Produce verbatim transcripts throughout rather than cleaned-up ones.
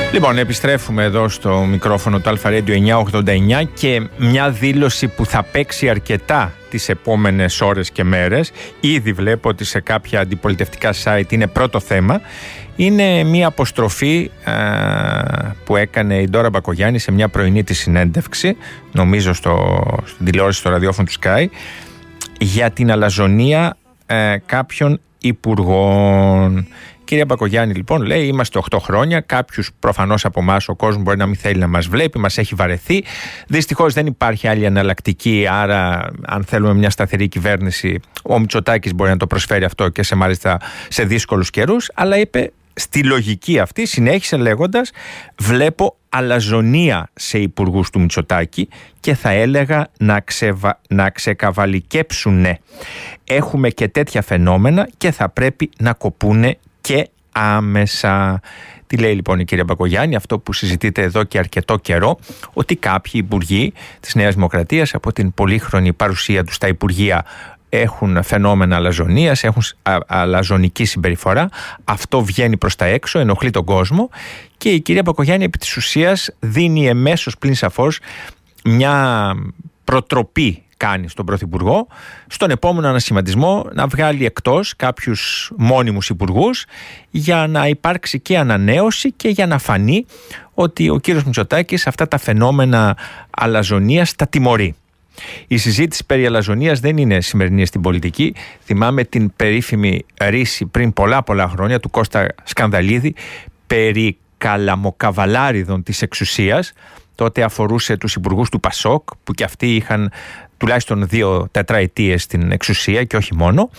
Λοιπόν, επιστρέφουμε εδώ στο μικρόφωνο του Αλφα Radio εννιακόσια ογδόντα εννιά και μια δήλωση που θα παίξει αρκετά τις επόμενες ώρες και μέρες. Ήδη βλέπω ότι σε κάποια αντιπολιτευτικά site είναι πρώτο θέμα. Είναι μια αποστροφή α, που έκανε η Ντόρα Μπακογιάννη σε μια πρωινή της συνέντευξη, νομίζω στο, στην τηλεόραση στο ραδιόφωνο του Sky, για την αλαζονία α, κάποιων υπουργών. Κυρία Μπακογιάννη, λοιπόν, λέει: είμαστε οκτώ χρόνια. Κάποιους προφανώς από εμάς ο κόσμος μπορεί να μην θέλει να μας βλέπει, μας έχει βαρεθεί. Δυστυχώς δεν υπάρχει άλλη εναλλακτική. Άρα, αν θέλουμε μια σταθερή κυβέρνηση, ο Μητσοτάκης μπορεί να το προσφέρει αυτό και σε μάλιστα σε δύσκολους καιρούς. Αλλά είπε στη λογική αυτή, συνέχισε λέγοντας: βλέπω αλαζονία σε υπουργούς του Μητσοτάκη και θα έλεγα να, ξεβα... να ξεκαβαλικέψουνε. Έχουμε και τέτοια φαινόμενα και θα πρέπει να κοπούνε και άμεσα. Τι λέει λοιπόν η κυρία Μπακογιάννη? Αυτό που συζητείται εδώ και αρκετό καιρό, ότι κάποιοι υπουργοί της Νέας Δημοκρατίας από την πολύχρονη παρουσία τους στα υπουργεία έχουν φαινόμενα αλαζονίας, έχουν α, αλαζονική συμπεριφορά. Αυτό βγαίνει προς τα έξω, ενοχλεί τον κόσμο και η κυρία Μπακογιάννη επί της ουσίας δίνει εμέσως πλην σαφώς μια προτροπή, κάνει στον Πρωθυπουργό στον επόμενο ανασχηματισμό να βγάλει εκτός κάποιους μόνιμους υπουργούς για να υπάρξει και ανανέωση και για να φανεί ότι ο κύριος Μητσοτάκης αυτά τα φαινόμενα αλαζονίας τα τιμωρεί. Η συζήτηση περί αλαζονίας δεν είναι σημερινή στην πολιτική. Θυμάμαι την περίφημη ρίση πριν πολλά πολλά χρόνια του Κώστα Σκανδαλίδη περί καλαμοκαβαλάριδων της εξουσίας. Τότε αφορούσε τους υπουργούς του Πασόκ, που και αυτοί είχαν τουλάχιστον δύο τετραετίες στην εξουσία και όχι μόνο.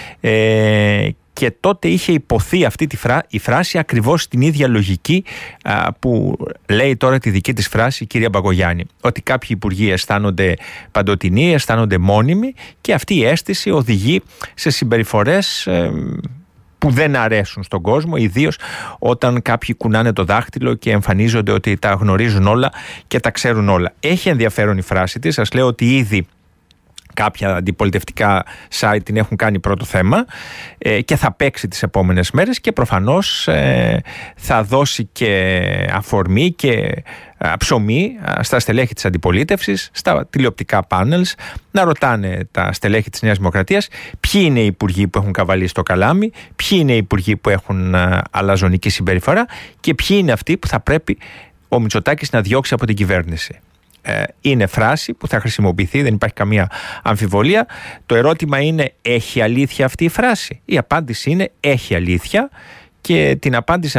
Ε, και τότε είχε υποθεί αυτή τη φρά, η φράση ακριβώς την ίδια λογική α, που λέει τώρα τη δική της φράση η κυρία Μπακογιάννη. Ότι κάποιοι υπουργοί αισθάνονται παντοτινοί, αισθάνονται μόνιμοι και αυτή η αίσθηση οδηγεί σε συμπεριφορές ε, που δεν αρέσουν στον κόσμο, ιδίως όταν κάποιοι κουνάνε το δάχτυλο και εμφανίζονται ότι τα γνωρίζουν όλα και τα ξέρουν όλα. Έχει ενδιαφέρον η φράση της, σας λέω ότι ήδη κάποια αντιπολιτευτικά site την έχουν κάνει πρώτο θέμα ε, και θα παίξει τις επόμενες μέρες και προφανώς ε, θα δώσει και αφορμή και α, ψωμί α, στα στελέχη της αντιπολίτευσης, στα τηλεοπτικά πάνελς, να ρωτάνε τα στελέχη της Νέας Δημοκρατίας ποιοι είναι οι υπουργοί που έχουν καβαλήσει το καλάμι, ποιοι είναι οι υπουργοί που έχουν α, αλαζονική συμπεριφορά και ποιοι είναι αυτοί που θα πρέπει ο Μητσοτάκης να διώξει από την κυβέρνηση. Είναι φράση που θα χρησιμοποιηθεί, δεν υπάρχει καμία αμφιβολία. Το ερώτημα είναι, έχει αλήθεια αυτή η φράση? Η απάντηση είναι, έχει αλήθεια, και την απάντηση